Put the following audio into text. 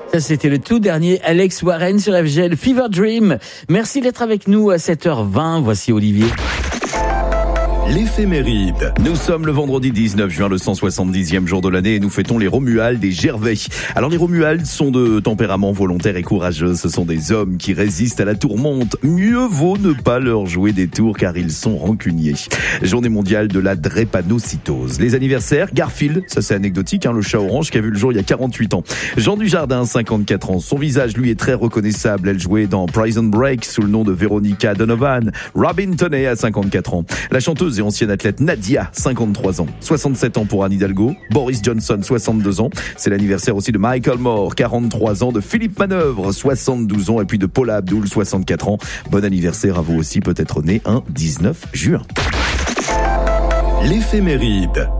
Ça, c'était le tout dernier Alex Warren sur FGL Fever Dream. Merci d'être avec nous à 7h20. Voici Olivier. L'éphéméride. Nous sommes le vendredi 19 juin, le 170e jour de l'année et nous fêtons les Romualdes et Gervais. Alors les Romualdes sont de tempérament volontaire et courageux. Ce sont des hommes qui résistent à la tourmente. Mieux vaut ne pas leur jouer des tours car ils sont rancuniers. Journée mondiale de la drépanocytose. Les anniversaires, Garfield, ça c'est anecdotique, le chat orange qui a vu le jour il y a 48 ans. Jean Dujardin, 54 ans. Son visage, lui, est très reconnaissable. Elle jouait dans Prison Break sous le nom de Veronica Donovan. Robin Tunney a 54 ans. La chanteuse et ancienne athlète Nadia, 53 ans. 67 ans pour Anne Hidalgo. Boris Johnson, 62 ans. C'est l'anniversaire aussi de Michael Moore, 43 ans. De Philippe Manœuvre, 72 ans. Et puis de Paula Abdul, 64 ans. Bon anniversaire à vous aussi, peut-être né un 19 juin. L'éphéméride.